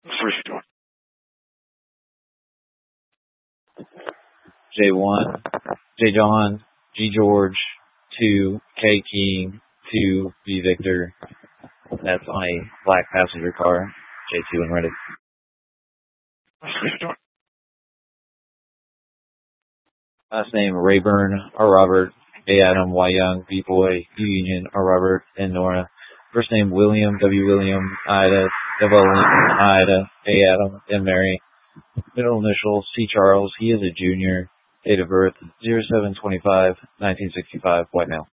J1, J John, G George, 2, K King, 2, V Victor. That's on a black passenger car. J2 and ready. Last name Rayburn, R. Robert, A. Adam, Y. Young, B. Boy, U. Union, R. Robert, N. Nora. First name William, W. William, Ida, W. Ida, A. Adam, M. Mary. Middle initials C. Charles. He is a junior. Date of birth 07/25/1965. White male.